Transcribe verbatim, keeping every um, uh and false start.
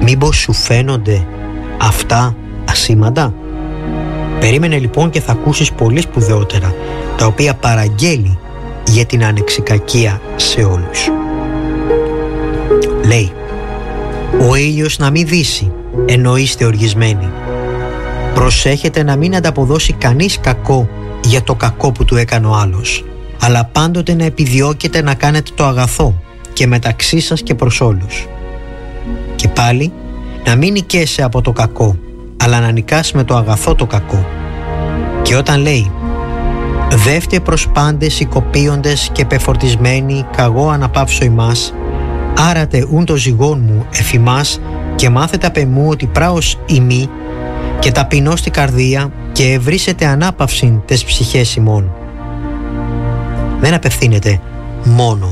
Μήπως σου φαίνονται αυτά ασήμαντα? Περίμενε λοιπόν και θα ακούσεις πολύ σπουδαιότερα, τα οποία παραγγέλει για την ανεξικακία σε όλους. Λέει: ο ήλιος να μην δύσει, ενώ είστε οργισμένοι. Προσέχετε να μην ανταποδώσει κανείς κακό για το κακό που του έκανε ο άλλος, αλλά πάντοτε να επιδιώκετε να κάνετε το αγαθό και μεταξύ σας και προς όλους. Και πάλι, να μην νικέσαι από το κακό, αλλά να νικάς με το αγαθό το κακό. Και όταν λέει: δεύτε προς πάντες οικοπίοντες και πεφορτισμένοι, καγώ αναπαύσω ημάς, άρατε ούν το ζυγόν μου εφημάς, και μάθετε απ' εμού ότι πράος ημί, και ταπεινώ στη καρδία, και ευρύσετε ανάπαυσιν τες ψυχές ημών. Δεν απευθύνεται μόνο